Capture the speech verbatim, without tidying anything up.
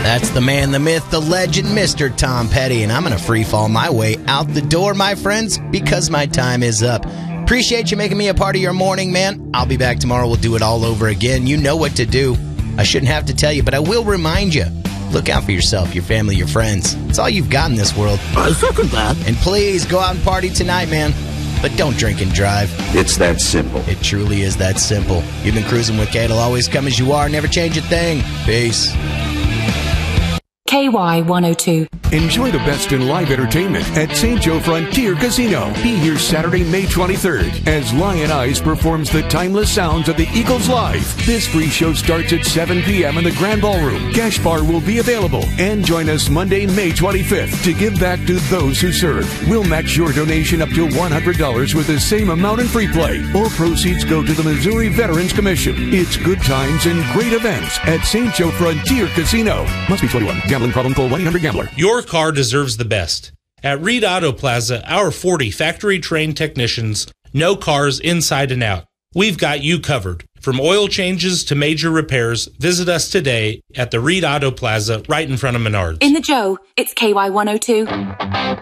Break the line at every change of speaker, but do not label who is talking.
That's the man, the myth, the legend, Mister Tom Petty, and I'm going to free fall my way out the door, my friends, because my time is up. Appreciate you making me a part of your morning, man. I'll be back tomorrow. We'll do it all over again. You know what to do. I shouldn't have to tell you, but I will remind you. Look out for yourself, your family, your friends. It's all you've got in this world.
I second that.
And please go out and party tonight, man. But don't drink and drive.
It's that simple.
It truly is that simple. You've been cruising with Kate. It'll always come as you are. Never change a thing. Peace.
K Y one oh two.
Enjoy the best in live entertainment at Saint Joe Frontier Casino. Be here Saturday, May twenty-third, as Lion Eyes performs the timeless sounds of the Eagles live. This free show starts at seven p.m. in the Grand Ballroom. Cash bar will be available. And join us Monday, May twenty-fifth, to give back to those who serve. We'll match your donation up to one hundred dollars with the same amount in free play. All proceeds go to the Missouri Veterans Commission. It's good times and great events at Saint Joe Frontier Casino. Must be twenty-one. Gambling problem? Call one eight hundred gambler.
Your car deserves the best. At Reed Auto Plaza, our forty factory-trained technicians know cars inside and out. We've got you covered. From oil changes to major repairs, visit us today at the Reed Auto Plaza right in front of Menards.
In the Joe, it's K Y one oh two.